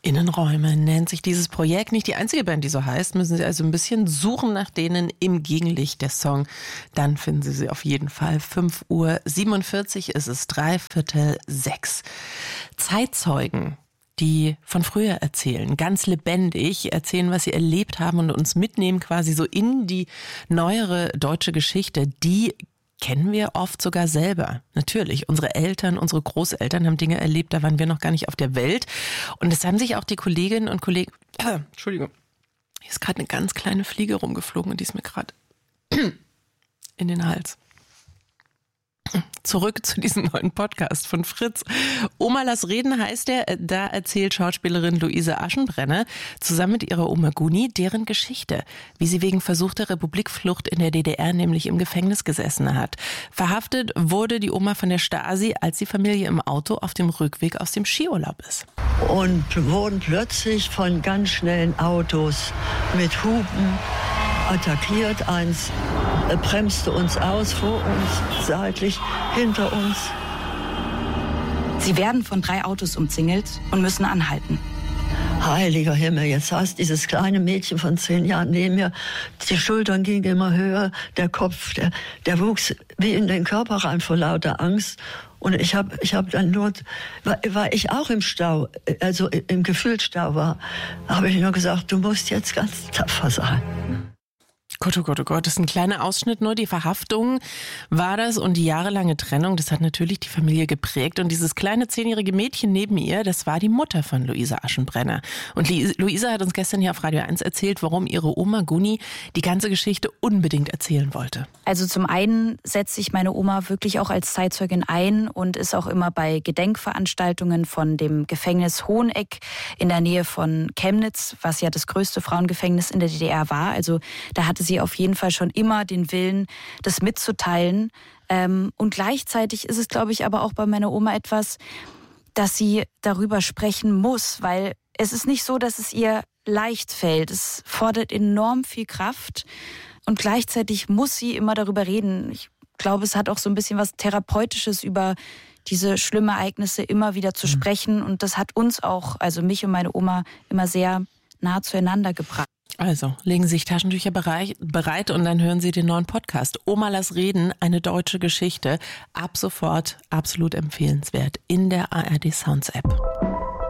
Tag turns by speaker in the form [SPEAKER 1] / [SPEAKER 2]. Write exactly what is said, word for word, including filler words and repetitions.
[SPEAKER 1] Innenräume nennt sich dieses Projekt. Nicht die einzige Band, die so heißt. Müssen Sie also ein bisschen suchen nach denen im Gegenlicht der Song. Dann finden Sie sie auf jeden Fall. fünf Uhr siebenundvierzig ist es, dreiviertel sechs. Zeitzeugen, die von früher erzählen, ganz lebendig erzählen, was sie erlebt haben und uns mitnehmen quasi so in die neuere deutsche Geschichte, die kennen wir oft sogar selber. Natürlich, unsere Eltern, unsere Großeltern haben Dinge erlebt, da waren wir noch gar nicht auf der Welt. Und es haben sich auch die Kolleginnen und Kollegen... Äh, Entschuldigung, hier ist gerade eine ganz kleine Fliege rumgeflogen und die ist mir gerade in den Hals. Zurück zu diesem neuen Podcast von Fritz. Oma lass reden heißt er. Da erzählt Schauspielerin Luise Aschenbrenner zusammen mit ihrer Oma Guni deren Geschichte, wie sie wegen versuchter Republikflucht in der D D R nämlich im Gefängnis gesessen hat. Verhaftet wurde die Oma von der Stasi, als die Familie im Auto auf dem Rückweg aus dem Skiurlaub ist.
[SPEAKER 2] Und wurden plötzlich von ganz schnellen Autos mit Hupen attackiert. Eins bremste uns aus, vor uns, seitlich, hinter uns.
[SPEAKER 3] Sie werden von drei Autos umzingelt und müssen anhalten.
[SPEAKER 2] Heiliger Himmel, jetzt saß dieses kleine Mädchen von zehn Jahren neben mir. Die Schultern gingen immer höher, der Kopf, der, der wuchs wie in den Körper rein vor lauter Angst. Und ich habe ich hab dann nur, weil ich auch im Stau, also im Gefühlsstau war, habe ich nur gesagt, du musst jetzt ganz tapfer sein.
[SPEAKER 1] Gott, oh Gott, oh Gott, das ist ein kleiner Ausschnitt, nur die Verhaftung war das und die jahrelange Trennung, das hat natürlich die Familie geprägt und dieses kleine zehnjährige Mädchen neben ihr, das war die Mutter von Luise Aschenbrenner. Und Luise hat uns gestern hier auf Radio eins erzählt, warum ihre Oma Guni die ganze Geschichte unbedingt erzählen wollte.
[SPEAKER 3] Also zum einen setzt sich meine Oma wirklich auch als Zeitzeugin ein und ist auch immer bei Gedenkveranstaltungen von dem Gefängnis Hoheneck in der Nähe von Chemnitz, was ja das größte Frauengefängnis in der D D R war. Also da hatte sie auf jeden Fall schon immer den Willen, das mitzuteilen. Ähm, und gleichzeitig ist es, glaube ich, aber auch bei meiner Oma etwas, dass sie darüber sprechen muss, weil es ist nicht so, dass es ihr leicht fällt. Es fordert enorm viel Kraft und gleichzeitig muss sie immer darüber reden. Ich glaube, es hat auch so ein bisschen was Therapeutisches, über diese schlimmen Ereignisse immer wieder zu sprechen. Und das hat uns auch, also mich und meine Oma, immer sehr nah zueinander gebracht.
[SPEAKER 1] Also, legen Sie sich Taschentücher bereit und dann hören Sie den neuen Podcast. Oma lass reden, eine deutsche Geschichte. Ab sofort absolut empfehlenswert in der A R D Sounds App.